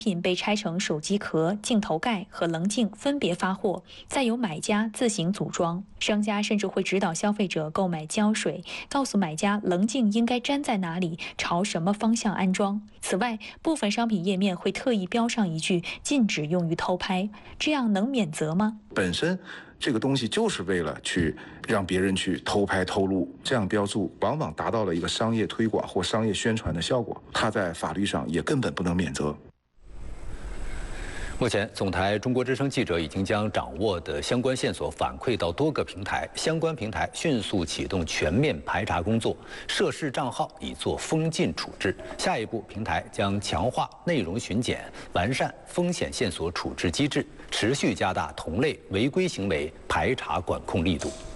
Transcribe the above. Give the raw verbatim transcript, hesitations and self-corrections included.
品被拆成手机壳、镜头盖和棱镜分别发货，再由买家自行组装。商家甚至会指导消费者购买胶水，告诉买家棱镜应该粘在哪里，朝什么方向安装。此外，部分商品页面会特意标上一句“禁止用于偷拍”，这样能免责吗？ 本身这个东西就是为了去让别人去偷拍偷录，这样标注往往达到了一个商业推广或商业宣传的效果，它在法律上也根本不能免责。 目前，总台中国之声记者已经将掌握的相关线索反馈到多个平台，相关平台迅速启动全面排查工作，涉事账号已做封禁处置。下一步，平台将强化内容巡检，完善风险线索处置机制，持续加大同类违规行为排查管控力度。